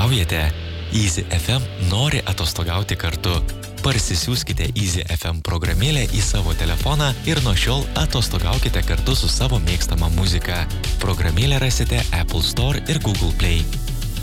atostogaujate? Easy FM nori atostogauti kartu. Parsisiųskite Easy FM programėlę į savo telefoną ir nuo šiol atostogaukite kartu su savo mėgstama muzika. Programėlę rasite Apple Store ir Google Play.